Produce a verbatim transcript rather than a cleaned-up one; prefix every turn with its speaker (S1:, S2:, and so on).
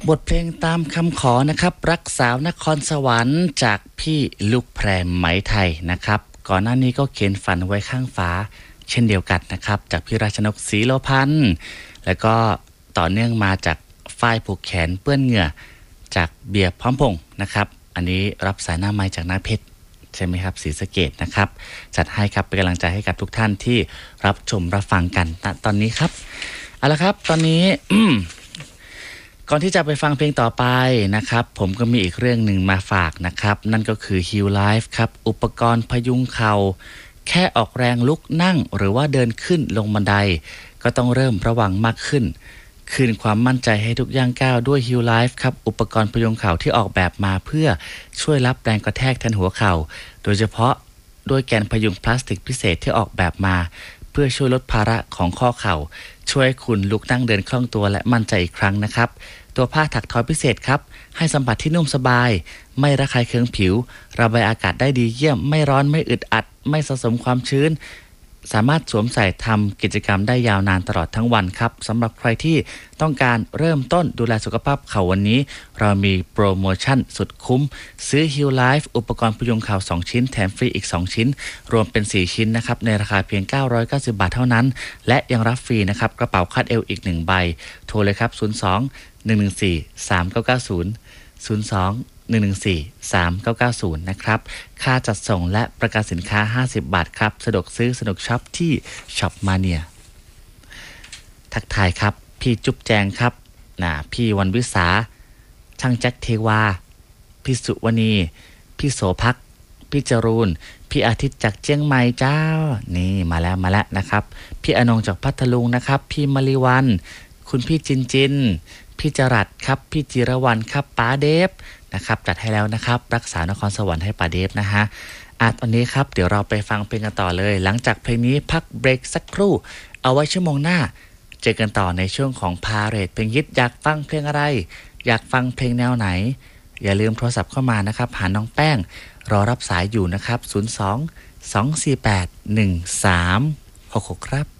S1: บทเพลงตามคำขอนะครับรักสาวนครสวรรค์จากพี่ลูกแพรไหมไทยนะครับก่อนหน้านี้ก็เขียนฝันไว้ข้างฟ้าเช่นเดียวกันนะครับจากพี่ราชนกศรีโลพันธ์แล้วก็ต่อเนื่องมาจากฝ้ายผูกแขนเปื้อนเหงื่อจากเบียร์พร้อมพงษ์นะครับอันนี้รับสายหน้าไม้จากหน้าเพชรใช่ไหมครับศรีสะเกษนะครับจัดให้ครับเป็นกำลังใจให้กับทุกท่านที่รับชมรับฟังกันณตอนนี้ครับเอาละครับตอนนี้ ก่อนที่จะไปฟังเพลงต่อไปนะครับผมก็มีอีกเรื่องหนึ่งมาฝากนะครับนั่นก็คือ Heal Life ครับอุปกรณ์พยุงเข่าแค่ออกแรงลุกนั่งหรือว่าเดินขึ้นลงบันไดก็ต้องเริ่มระวังมากขึ้นคืนความมั่นใจให้ทุกย่างก้าวด้วย Heal Life ครับอุปกรณ์พยุงเข่าที่ออกแบบมาเพื่อช่วยรับแรงกระแทกแทนหัวเข่าโดยเฉพาะด้วยแกนพยุงพลาสติกพิเศษที่ออกแบบมาเพื่อช่วยลดภาระของข้อเข่าช่วยให้คุณลุกนั่งเดินคล่องตัวและมั่นใจอีกครั้งนะครับตัวผ้าถักทอพิเศษครับให้สัมผัสที่นุ่มสบายไม่ระคายเคืองผิวระบายอากาศได้ดีเยี่ยมไม่ร้อนไม่อึดอัดไม่สะสมความชื้นสามารถสวมใส่ทำกิจกรรมได้ยาวนานตลอดทั้งวันครับสำหรับใครที่ต้องการเริ่มต้นดูแลสุขภาพเข่าวันนี้เรามีโปรโมชั่นสุดคุ้มซื้อ Heal Life อุปกรณ์พยุงเข่าสองชิ้นแถมฟรีอีกสองชิ้นรวมเป็นสี่ชิ้นนะครับในราคาเพียงเก้าร้อยเก้าสิบบาทเท่านั้นและยังรับฟรีนะครับกระเป๋าคาดเอวอีกหนึ่งใบโทรเลยครับศูนย์ สอง หนึ่ง หนึ่ง สี่ สาม เก้า เก้า ศูนย์ ศูนย์ สอง หนึ่ง หนึ่ง สี่ สาม เก้า เก้า ศูนย์นะครับค่าจัดส่งและประกันสินค้าห้าสิบบาทครับสะดวกซื้อสะดวกช็อปที่ช็อปมาเนียทักทายครับพี่จุ๊บแจงครับนะพี่วันวิสาช่างแจ็คเทวาพี่สุวณีพี่โสภักพี่จรูนพี่อาทิตย์จากเจียงใหม่เจ้านี่มาแล้วมาแล้วนะครับพี่อนงจากพัทลุงนะครับพี่มลิวันคุณพี่จินจินพี่จรัสครับพี่จิรวรรณครับป๋าเดฟนะครับจัดให้แล้วนะครับรักษานครสวรรค์ให้ป๋าเดฟนะฮะอ่ะตอนนี้ครับเดี๋ยวเราไปฟังเพลงกันต่อเลยหลังจากเพลงนี้พักเบรกสักครู่เอาไว้ชั่วโมงหน้าเจอกันต่อในช่วงของพาเรทเพลงฮิตอยากฟังเพลงอะไรอยากฟังเพลงแนวไหนอย่าลืมโทรศัพท์เข้ามานะครับหาน้องแป้งรอรับสายอยู่นะครับศูนย์ สอง สอง สี่ แปด หนึ่ง สาม หก หกครับ